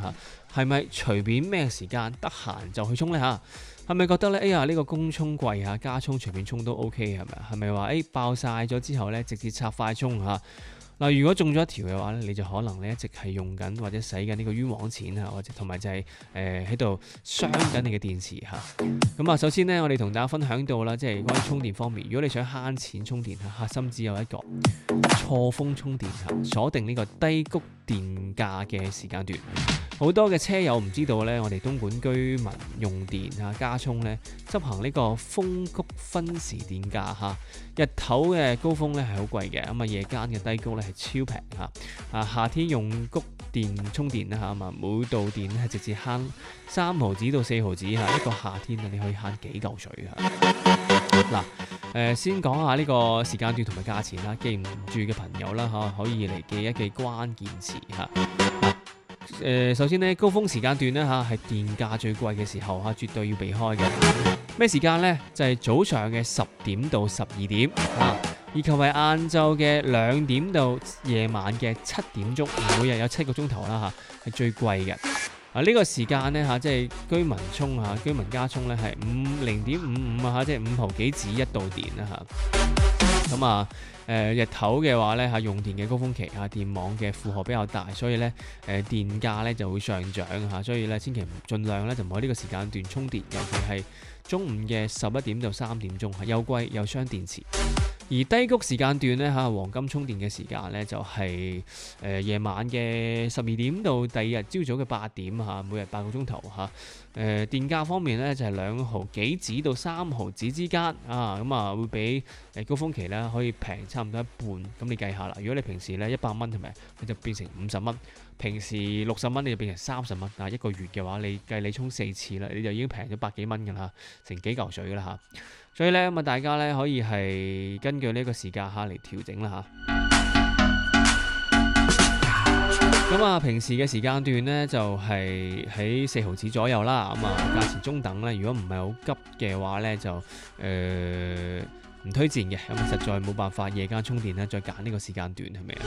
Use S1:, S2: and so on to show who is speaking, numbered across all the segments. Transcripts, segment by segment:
S1: 嚇，係咪隨便咩時間得閒就去充呢嚇？係咪覺得咧？哎呀，呢個公充貴嚇，加充隨便充都 OK 係咪？係咪話爆晒咗之後咧，直接插快充嚇？嗱，如果中咗一條嘅話咧，你就可能咧一直係用緊或者使緊呢個冤枉錢啊，或者同埋就係喺度傷緊你嘅電池嚇。咁啊，首先呢，我哋同大家分享到啦，即係關於充電方面，如果你想慳錢充電嚇，核心只有一個錯峰充電嚇，鎖定呢個低谷電價嘅時間段。好多嘅車友唔知道咧，我哋東莞居民用電啊加充咧，執行呢個峰谷分時電價嚇。日頭嘅高峰咧係好貴嘅，咁啊夜間嘅低谷咧係超平嚇。夏天用谷電充電啦嚇，每度電咧係直接慳3毫子到4毫子嚇，一個夏天啊你可以慳幾嚿水嚇。嗱，先講下呢個時間段同埋價錢啦，記唔住嘅朋友啦嚇，可以嚟記一記關鍵詞嚇。首先呢，高峰時間段呢嚇係電價最貴嘅時候嚇，絕對要避開嘅。咩時間呢？就係早上嘅10點到12點嚇，以及係晏晝嘅2點到夜晚嘅7點鐘，每日有7個鐘頭啦嚇，係最貴嘅。呢個時間呢嚇，即係居民充嚇，居民加充咧係0.55啊嚇，即係5毫幾紙一度電啦嚇。咁啊日頭嘅話咧嚇，用電嘅高峰期啊，電網嘅負荷比較大，所以咧電價咧就會上漲嚇，所以咧千祈盡量咧就唔好喺呢個時間段充電，尤其係中午嘅11點到3點鐘係又貴又傷電池。而低谷時間段咧嚇，黃金充電嘅時間咧就係夜晚嘅12點到第二日朝早嘅8點嚇，每日8個鐘頭嚇。電價方面咧就係2毫幾紙到3毫紙之間啊，咁啊會比高峰期咧可以平差唔多一半。咁你計下啦，如果你平時咧100蚊係咪，你就變成50蚊；平時60蚊你就變成30蚊。啊，一個月嘅話，你計你充4次啦，你就已經平咗百幾蚊㗎啦，成幾嚿水㗎啦嚇。所以咧咁啊，大家咧可以係根據呢個時間嚟調整啦嚇。咁啊，平時嘅時間段咧就係喺4毫子左右啦。咁啊，價錢中等咧，如果唔係好急嘅話咧，就唔推薦嘅。咁實在冇辦法夜間充電咧，再揀呢個時間段係咪啊？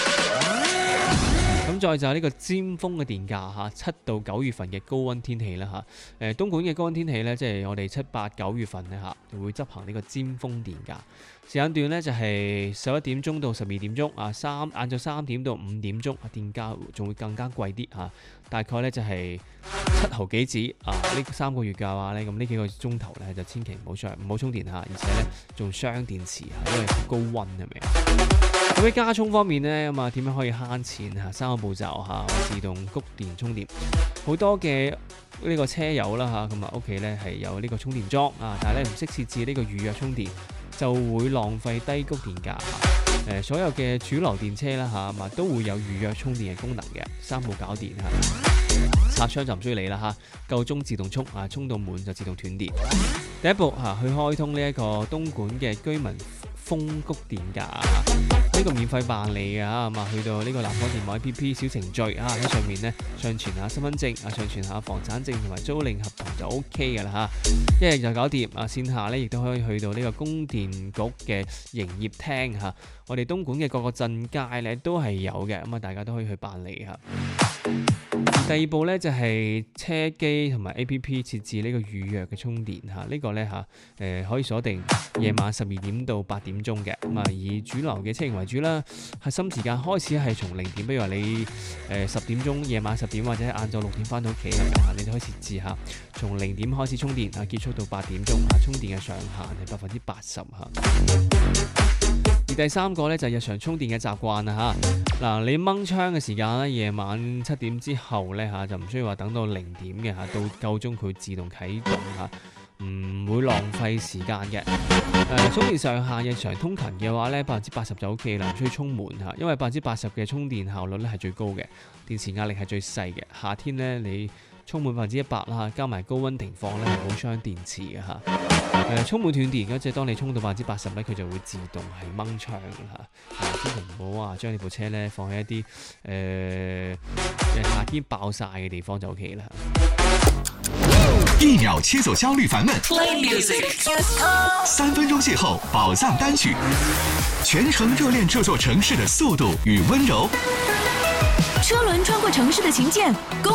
S1: 咁再就係呢個尖峰嘅電價嚇，7到9月份嘅高溫天氣啦嚇。東莞嘅高溫天氣咧，即係我哋7、8、9月份咧嚇，就會執行呢個尖峰電價時間段咧，就係11點鐘到12點鐘啊，晏晝3點到5點鐘，電價仲會更加貴啲嚇，大概咧就係7毫幾紙啊。呢3個月嘅話咧，咁呢幾個鐘頭咧就千祈唔好充電嚇，而且咧仲傷電池嚇，因為高溫係咪？咁喺加充方面咧，咁啊點樣可以慳錢嚇？3個步驟嚇，自動谷電充電。好多嘅呢個車友啦嚇，咁啊屋企咧係有呢個充電樁啊，但係咧唔識設置呢個預約充電，就會浪費低谷電價。所有嘅主流電車啦嚇，都會有預約充電嘅功能嘅，3步搞掂嚇。插槍就唔需要理啦嚇，夠鐘自動充啊，充到滿就自動斷電。第一步嚇，去開通呢一個東莞嘅居民峰谷電價，呢個免費辦理嘅嚇，咁啊去到呢個南方電網 APP 小程序啊，喺上面咧上傳下身份證啊，上傳下房產證同埋租賃合同就 OK 嘅啦嚇，一日就搞掂啊！線下咧亦都可以去到呢個供電局嘅營業廳嚇，我哋東莞嘅各個鎮街咧都係有嘅，咁啊大家都可以去辦理嚇。第二步咧就係車機同埋 APP 設置呢個預約嘅充電嚇，呢個咧嚇可以鎖定夜晚12點到8點鐘嘅，咁啊以主流嘅車型為主啦。核心時間開始係從0點，比如話你10點鐘夜晚10點或者晏晝6點翻到屋企啦，你就可以設置下從0點開始充電啊，結束到8點鐘啊，充電嘅上限係80%嚇。而第三個咧就係日常充電嘅習慣啦嚇。嗱，你掹槍嘅時間咧，夜晚7點之後咧嚇就唔需要話等到0點嘅嚇，到夠鐘佢會自動啟動嚇，唔會浪費時間嘅。充電上限日常通勤嘅話咧，80%就 OK 啦，唔需要充滿嚇，因為80%嘅充電效率咧係最高嘅，電池壓力係最細嘅。夏天咧你充滿100%啦，加埋高溫停放咧係好傷電池嘅嚇。充滿斷電嘅，即係當你充到80%咧，佢就會自動係掹槍嚇。千祈唔好話將你部車咧放喺一啲夏天爆晒嘅地方就 OK 啦。
S2: 1秒切走焦慮煩悶 ，Play music，3分鐘邂逅寶藏單曲，全程熱戀這座城市的速度與溫柔。
S3: 車輪穿過城市的琴鍵。